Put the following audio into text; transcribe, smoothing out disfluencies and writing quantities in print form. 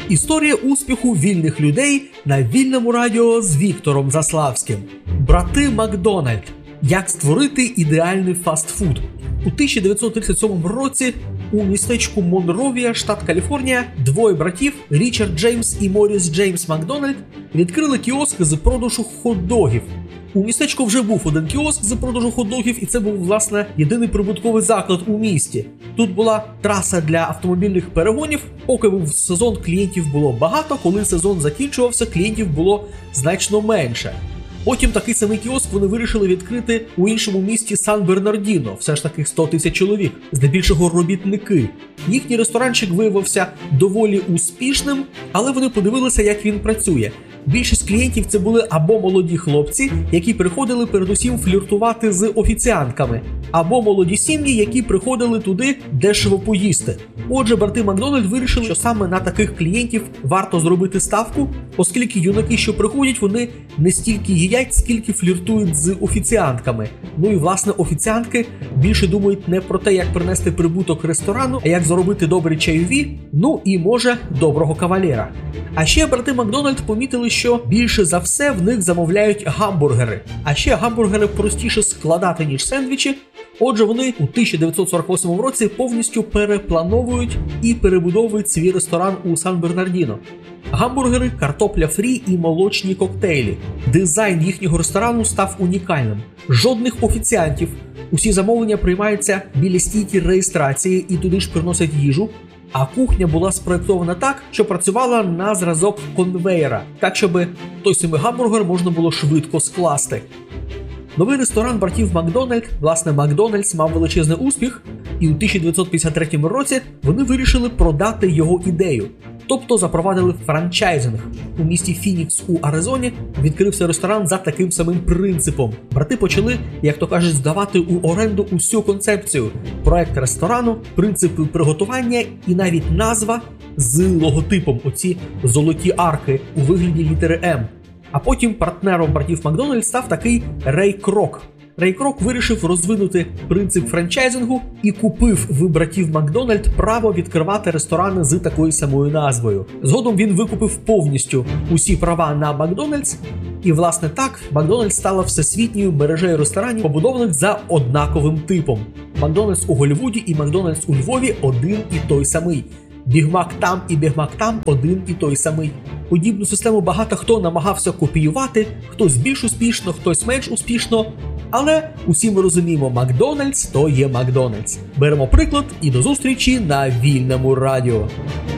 Історія успіху вільних людей на Вільному радіо з Віктором Заславським. Брати Макдональд. Як створити ідеальний фастфуд. У 1937 році у містечку Монровія, штат Каліфорнія, двоє братів, Річард Джеймс і Моріс Джеймс Макдональд, відкрили кіоск з продажу хот-догів. У містечку вже був один кіоск з продажу хот-догів, і це був, власне, єдиний прибутковий заклад у місті. Тут була траса для автомобільних перегонів. Поки був сезон, клієнтів було багато, коли сезон закінчувався, клієнтів було значно менше. Потім такий самий кіоск вони вирішили відкрити у іншому місті Сан-Бернардіно, все ж таки 100 тисяч чоловік, здебільшого робітники. Їхній ресторанчик виявився доволі успішним, але вони подивилися, як він працює. Більшість клієнтів це були або молоді хлопці, які приходили передусім фліртувати з офіціантками, або молоді сім'ї, які приходили туди дешево поїсти. Отже, брати Макдональд вирішили, що саме на таких клієнтів варто зробити ставку, оскільки юнаки, що приходять, вони не стільки їдять, скільки фліртують з офіціантками. Ну і, власне, офіціантки більше думають не про те, як принести прибуток ресторану, а як заробити добрі чайові, ну і, може, доброго кавалера. А ще брати Макдональд помітили, що більше за все в них замовляють гамбургери. А ще гамбургери простіше складати, ніж сендвічі. Отже, вони у 1948 році повністю переплановують і перебудовують свій ресторан у Сан-Бернардіно. Гамбургери, картопля фрі і молочні коктейлі. Дизайн їхнього ресторану став унікальним. Жодних офіціантів. Усі замовлення приймаються біля стійки реєстрації і туди ж приносять їжу. А кухня була спроєктована так, що працювала на зразок конвеєра, так, щоб той самий гамбургер можна було швидко скласти. Новий ресторан братів Макдональд, власне, Макдональдс мав величезний успіх, і у 1953 році вони вирішили продати його ідею. Тобто запровадили франчайзинг. У місті Фінікс у Аризоні відкрився ресторан за таким самим принципом. Брати почали, як то кажуть, здавати у оренду усю концепцію. Проект ресторану, принципи приготування і навіть назва з логотипом, оці золоті арки у вигляді літери М. А потім партнером братів Макдональд став такий Рей Крок. Рей Крок вирішив розвинути принцип франчайзингу і купив в братів Макдональд право відкривати ресторани з такою самою назвою. Згодом він викупив повністю усі права на Макдональдс, і власне так Макдональдс стала всесвітньою мережею ресторанів, побудованих за однаковим типом. Макдональдс у Голлівуді і Макдональдс у Львові один і той самий. Бігмак там і Бігмак там один і той самий. Подібну систему багато хто намагався копіювати, хтось більш успішно, хтось менш успішно. Але усі ми розуміємо, Макдональдс то є Макдональдс. Беремо приклад і до зустрічі на Вільному радіо.